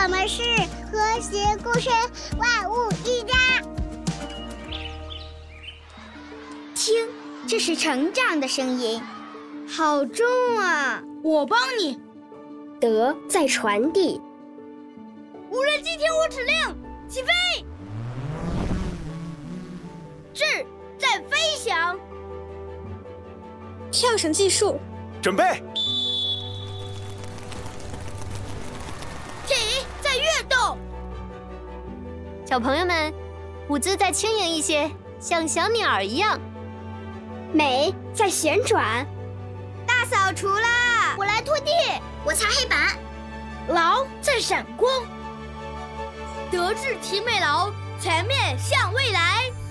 我们是和谐共生，万物一家。听，这是成长的声音，好重啊！ 我帮你。 德在传递。 无人机听我指令，起飞！智在飞翔。 跳绳计数。 准备。 体在跃动。 小朋友们，舞姿再轻盈一些，像小鸟一样。 美在旋转。 大扫除啦！ 我来拖地， 我擦黑板。 劳在闪光。德智体美劳，全面向未来。